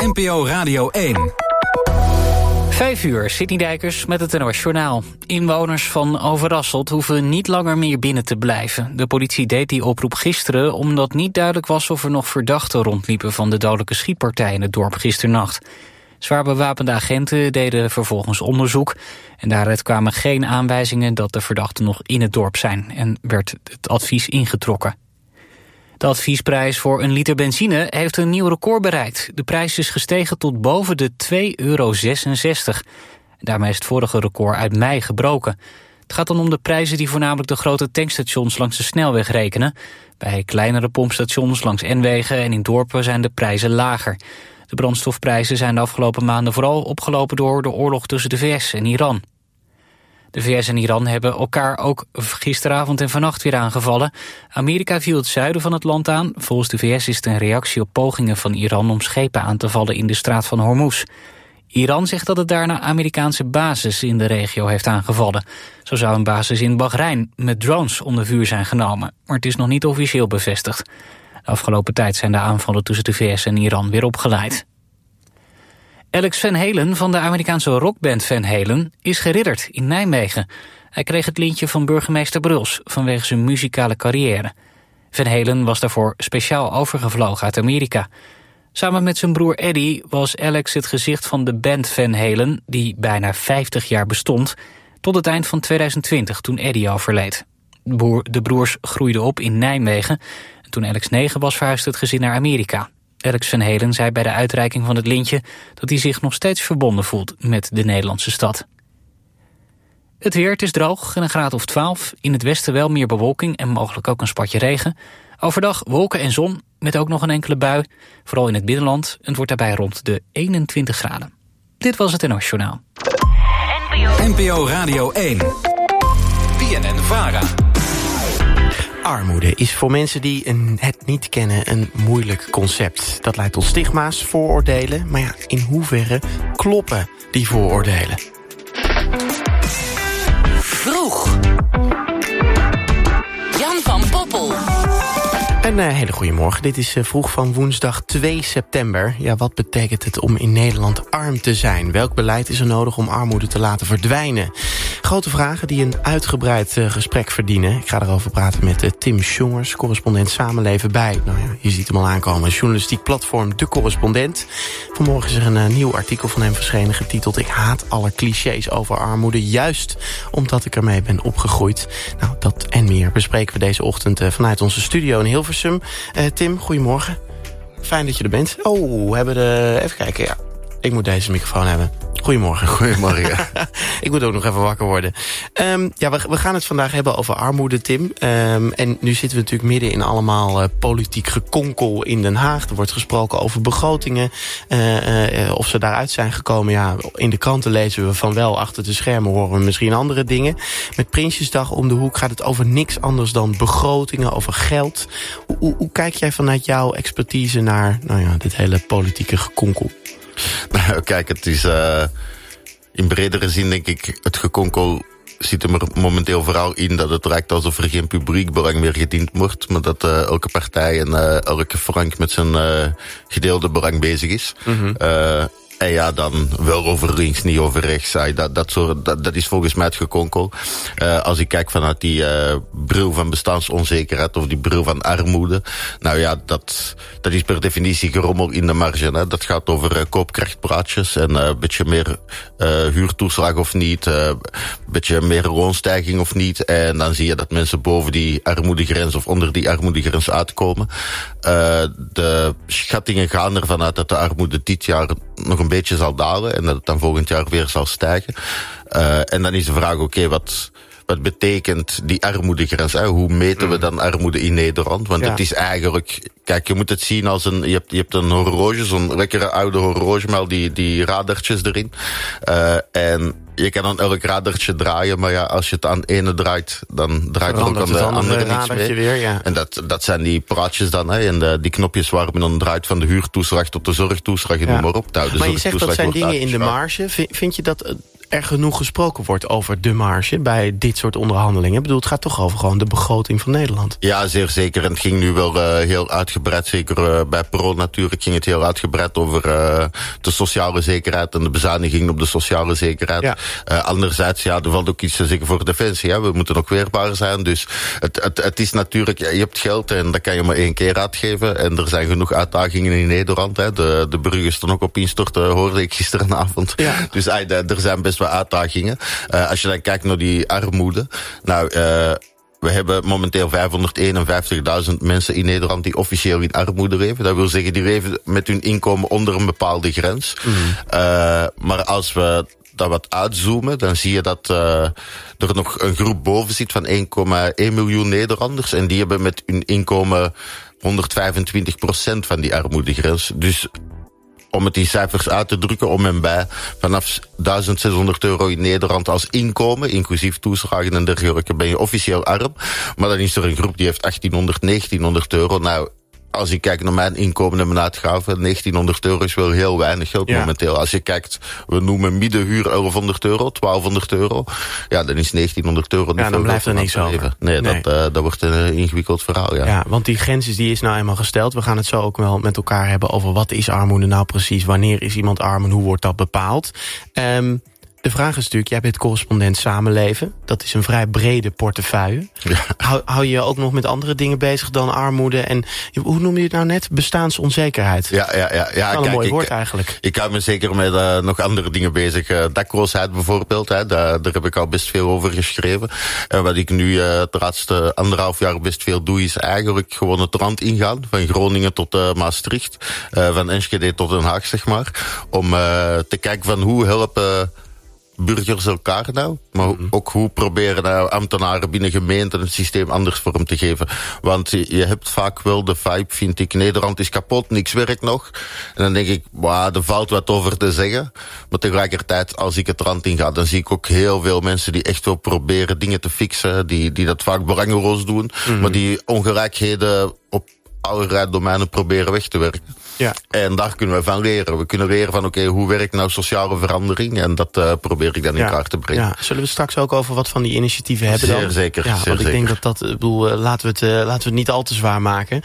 NPO Radio 1. 5 uur, Sidney Dijkers met het NOS Journaal. Inwoners van Overasselt hoeven niet langer meer binnen te blijven. De politie deed die oproep gisteren omdat niet duidelijk was of er nog verdachten rondliepen van de dodelijke schietpartij in het dorp gisternacht. Zwaar bewapende agenten deden vervolgens onderzoek en daaruit kwamen geen aanwijzingen dat de verdachten nog in het dorp zijn en werd het advies ingetrokken. De adviesprijs voor een liter benzine heeft een nieuw record bereikt. De prijs is gestegen tot boven de €2,66. Daarmee is het vorige record uit mei gebroken. Het gaat dan om de prijzen die voornamelijk de grote tankstations langs de snelweg rekenen. Bij kleinere pompstations langs N-wegen en in dorpen zijn de prijzen lager. De brandstofprijzen zijn de afgelopen maanden vooral opgelopen door de oorlog tussen de VS en Iran. De VS en Iran hebben elkaar ook gisteravond en vannacht weer aangevallen. Amerika viel het zuiden van het land aan. Volgens de VS is het een reactie op pogingen van Iran om schepen aan te vallen in de straat van Hormuz. Iran zegt dat het daarna Amerikaanse basis in de regio heeft aangevallen. Zo zou een basis in Bahrein met drones onder vuur zijn genomen. Maar het is nog niet officieel bevestigd. De afgelopen tijd zijn de aanvallen tussen de VS en Iran weer opgeleid. Alex Van Halen van de Amerikaanse rockband Van Halen is geridderd in Nijmegen. Hij kreeg het lintje van burgemeester Bruls vanwege zijn muzikale carrière. Van Halen was daarvoor speciaal overgevlogen uit Amerika. Samen met zijn broer Eddie was Alex het gezicht van de band Van Halen, die bijna 50 jaar bestond, tot het eind van 2020 toen Eddie overleed. De broers groeiden op in Nijmegen. En toen Alex 9 was verhuisde het gezin naar Amerika. Alex Van Halen zei bij de uitreiking van het lintje dat hij zich nog steeds verbonden voelt met de Nederlandse stad. Het weer, het is droog en een graad of 12. In het westen wel meer bewolking en mogelijk ook een spatje regen. Overdag wolken en zon, met ook nog een enkele bui. Vooral in het binnenland. Het wordt daarbij rond de 21 graden. Dit was het NOS Journaal. NPO Radio 1. BNN-VARA. Armoede is voor mensen die het niet kennen een moeilijk concept. Dat leidt tot stigma's, vooroordelen. Maar ja, in hoeverre kloppen die vooroordelen? Vroeg. Jan van Poppel. Een hele goede morgen. Dit is vroeg van woensdag 2 september. Ja, wat betekent het om in Nederland arm te zijn? Welk beleid is er nodig om armoede te laten verdwijnen? Grote vragen die een uitgebreid gesprek verdienen. Ik ga erover praten met Tim Sjongers, correspondent Samenleven bij. Nou ja, je ziet hem al aankomen. Journalistiek platform De Correspondent. Vanmorgen is er een nieuw artikel van hem verschenen getiteld "Ik haat alle clichés over armoede, juist omdat ik ermee ben opgegroeid." Nou, dat en meer bespreken we deze ochtend vanuit onze studio in Hilversum. Tim, goedemorgen. Fijn dat je er bent. Oh, we hebben even kijken, ja. Ik moet deze microfoon hebben. Goedemorgen. Goedemorgen. Ik moet ook nog even wakker worden. We gaan het vandaag hebben over armoede, Tim. En nu zitten we natuurlijk midden in allemaal politiek gekonkel in Den Haag. Er wordt gesproken over begrotingen. Of ze daaruit zijn gekomen, ja, in de kranten lezen we van wel. Achter de schermen horen we misschien andere dingen. Met Prinsjesdag om de hoek gaat het over niks anders dan begrotingen, over geld. Hoe kijk jij vanuit jouw expertise naar dit hele politieke gekonkel? Nou, kijk, het is in bredere zin, denk ik, het gekonkel zit er momenteel vooral in dat het lijkt alsof er geen publiek belang meer gediend wordt, maar dat elke partij en elke frank met zijn gedeelde belang bezig is. Mm-hmm. En ja, dan wel over links, niet over rechts. Dat is volgens mij het gekonkel. Als ik kijk vanuit die bril van bestaansonzekerheid of die bril van armoede. Nou ja, dat is per definitie gerommel in de marge. Hè. Dat gaat over koopkrachtpraatjes en een beetje meer huurtoeslag of niet. Een beetje meer loonstijging of niet. En dan zie je dat mensen boven die armoedegrens of onder die armoedegrens uitkomen. De schattingen gaan ervan uit dat de armoede dit jaar nog een beetje zal dalen en dat het dan volgend jaar weer zal stijgen. En dan is de vraag, oké, wat betekent die armoedegrens? Hoe meten we dan armoede in Nederland? Want het is eigenlijk, kijk, je moet het zien als je hebt een horloge, zo'n lekkere oude horloge, maar die radertjes erin. En je kan aan elk radertje draaien, maar ja, als je het aan de ene draait, dan draait er ook aan de andere niets mee. Weer, ja. En dat zijn die praatjes dan, en die knopjes waar men dan draait van de huurtoeslag tot de zorgtoeslag en noem maar op. Nou, maar je zegt dat zijn dingen in de marge. Vind je dat er genoeg gesproken wordt over de marge bij dit soort onderhandelingen. Ik bedoel, het gaat toch over gewoon de begroting van Nederland. Ja, zeer zeker. En het ging nu wel heel uitgebreid, zeker bij Pro natuurlijk ging het heel uitgebreid over de sociale zekerheid en de bezuiniging op de sociale zekerheid. Ja. Anderzijds, er valt ook iets te zeggen voor Defensie. Hè. We moeten ook weerbaar zijn. Dus het is natuurlijk, je hebt geld en dat kan je maar 1 keer uitgeven. En er zijn genoeg uitdagingen in Nederland. Hè. De bruggen staan ook op instorten, hoorde ik gisteravond. Ja. Dus er zijn best wel uitdagingen. Als je dan kijkt naar die armoede. Nou, we hebben momenteel 551.000 mensen in Nederland die officieel in armoede leven. Dat wil zeggen, die leven met hun inkomen onder een bepaalde grens. Maar als we dat wat uitzoomen, dan zie je dat er nog een groep boven zit van 1,1 miljoen Nederlanders. En die hebben met hun inkomen 125% van die armoedegrens. Dus om het in cijfers uit te drukken, om en bij vanaf €1.600 in Nederland als inkomen, inclusief toeslagen en dergelijke, ben je officieel arm. Maar dan is er een groep die heeft €1.800, €1.900. Nou, als ik kijk naar mijn inkomen en mijn uitgaven, €1.900 is wel heel weinig geld momenteel. Als je kijkt, we noemen middenhuur €1.100, €1.200. Ja, dan is €1.900 niet dan blijft er niks over. Nee. Dat wordt een ingewikkeld verhaal. Ja, want die grens die is nou eenmaal gesteld. We gaan het zo ook wel met elkaar hebben over wat is armoede nou precies, wanneer is iemand arm en hoe wordt dat bepaald. De vraag is natuurlijk, jij bent correspondent samenleven. Dat is een vrij brede portefeuille. Ja. Hou je ook nog met andere dingen bezig dan armoede? En hoe noem je het nou net? Bestaansonzekerheid. Ja, een mooi woord eigenlijk. Ik hou me zeker met nog andere dingen bezig. Dakloosheid bijvoorbeeld, daar heb ik al best veel over geschreven. En wat ik nu het laatste 1,5 jaar best veel doe, is eigenlijk gewoon het land ingaan. Van Groningen tot Maastricht. Van Enschede tot Den Haag, zeg maar. Om te kijken van hoe helpen burgers elkaar nou, maar ook hoe proberen nou ambtenaren binnen gemeenten het systeem anders vorm te geven. Want je hebt vaak wel de vibe, vind ik, Nederland is kapot, niks werkt nog. En dan denk ik, er valt wat over te zeggen. Maar tegelijkertijd, als ik het land inga, dan zie ik ook heel veel mensen die echt wel proberen dingen te fixen, die dat vaak belangeloos doen, maar die ongelijkheden op allerlei domeinen proberen weg te werken. Ja. En daar kunnen we van leren. We kunnen leren van hoe werkt nou sociale verandering? En dat probeer ik dan in kaart te brengen. Ja. Zullen we straks ook over wat van die initiatieven hebben dan? Zeer zeker. Ja, want ik denk laten we het niet al te zwaar maken.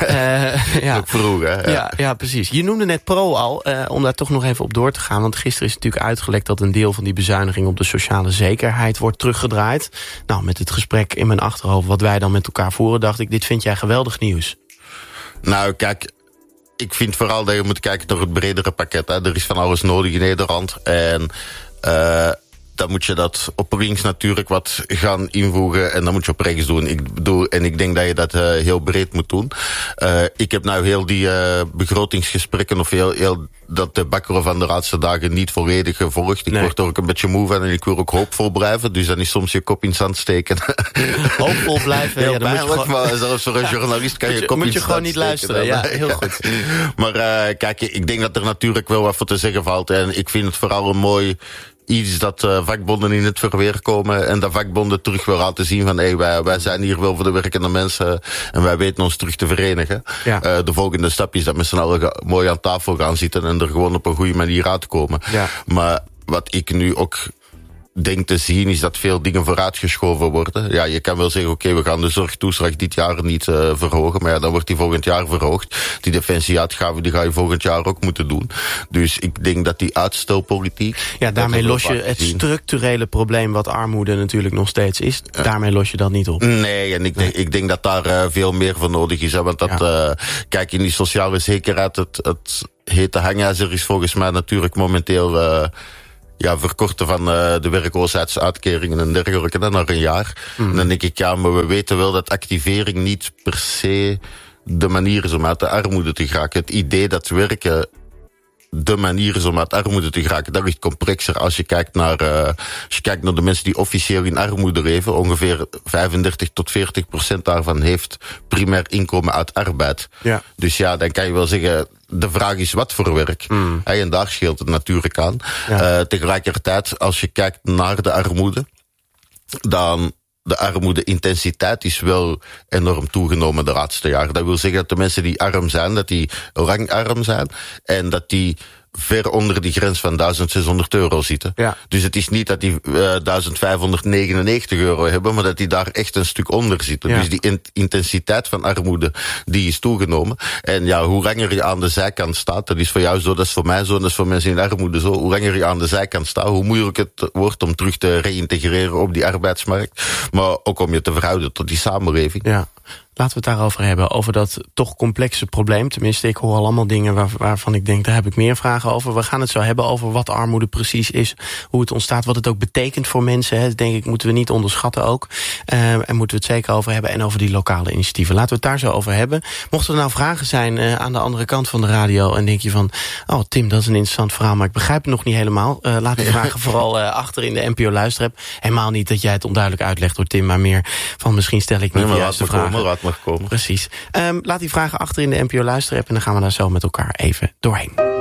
Ook vroeg, hè? Ja, precies. Je noemde net Pro al, om daar toch nog even op door te gaan. Want gisteren is natuurlijk uitgelekt dat een deel van die bezuiniging op de sociale zekerheid wordt teruggedraaid. Nou, met het gesprek in mijn achterhoofd wat wij dan met elkaar voeren, dacht ik, dit vind jij geweldig nieuws. Nou, kijk, ik vind vooral dat je moet kijken naar het bredere pakket. Hè. Er is van alles nodig in Nederland. En dan moet je dat op links natuurlijk wat gaan invoegen. En dan moet je op rechts doen. Ik denk dat je dat heel breed moet doen. Ik heb nou heel die begrotingsgesprekken of heel dat debakkelen van de laatste dagen niet volledig gevolgd. Ik word er ook een beetje moe van en ik wil ook hoopvol blijven. Dus dan is soms je kop in het zand steken. Hoopvol blijven? Heel pijnlijk, maar zelfs voor een journalist kan je kop in het zand steken. Moet je gewoon niet luisteren, ja, heel goed. Maar kijk, ik denk dat er natuurlijk wel wat voor te zeggen valt. En ik vind het vooral een mooi iets dat vakbonden in het verweer komen en dat vakbonden terug wil laten zien van wij zijn hier wel voor de werkende mensen en wij weten ons terug te verenigen. Ja. De volgende stap is dat met z'n allen mooi aan tafel gaan zitten en er gewoon op een goede manier uitkomen. Ja. Maar wat ik nu ook denk te zien is dat veel dingen vooruitgeschoven worden. Ja, je kan wel zeggen, we gaan de zorgtoeslag dit jaar niet verhogen, maar dan wordt die volgend jaar verhoogd. Die defensieuitgaven die ga je volgend jaar ook moeten doen. Dus ik denk dat die uitstelpolitiek... Ja, daarmee los je het structurele probleem wat armoede natuurlijk nog steeds is. Daarmee los je dat niet op. Nee, en ik denk dat daar veel meer voor nodig is. Hè, want kijk, in die sociale zekerheid, het hete hangijzer is volgens mij natuurlijk momenteel verkorten van de werkloosheidsuitkeringen en dergelijke dan naar een jaar. En dan denk ik, maar we weten wel dat activering niet per se de manier is om uit de armoede te geraken. Het idee dat werken de manier is om uit armoede te geraken, dat ligt complexer. Als je kijkt naar de mensen die officieel in armoede leven, ongeveer 35-40% daarvan heeft primair inkomen uit arbeid. Ja. Dus dan kan je wel zeggen, de vraag is wat voor werk. En daar scheelt het natuurlijk aan. Ja. Tegelijkertijd, als je kijkt naar de armoede, dan de armoede-intensiteit is wel enorm toegenomen de laatste jaren. Dat wil zeggen dat de mensen die arm zijn, dat die lang arm zijn en dat die ver onder die grens van €1.600 zitten. Ja. Dus het is niet dat die €1.599 hebben, maar dat die daar echt een stuk onder zitten. Ja. Dus die intensiteit van armoede, die is toegenomen. En ja, hoe langer je aan de zijkant staat, dat is voor jou zo, dat is voor mij zo, dat is voor mensen in armoede zo. Hoe langer je aan de zijkant staat, hoe moeilijk het wordt om terug te reïntegreren op die arbeidsmarkt. Maar ook om je te verhouden tot die samenleving. Ja. Laten we het daarover hebben, over dat toch complexe probleem. Tenminste, ik hoor al allemaal dingen waarvan ik denk, daar heb ik meer vragen over. We gaan het zo hebben over wat armoede precies is, hoe het ontstaat, wat het ook betekent voor mensen. Dat denk ik, moeten we niet onderschatten ook. En moeten we het zeker over hebben en over die lokale initiatieven. Laten we het daar zo over hebben. Mochten er nou vragen zijn aan de andere kant van de radio en denk je van, oh Tim, dat is een interessant verhaal, maar ik begrijp het nog niet helemaal. Laat de vragen vooral achter in de NPO Luisterapp. Helemaal niet dat jij het onduidelijk uitlegt door Tim, maar meer van misschien stel ik niet de juiste vragen. Mag komen. Precies. Laat die vragen achter in de NPO Luisterapp en dan gaan we daar zo met elkaar even doorheen.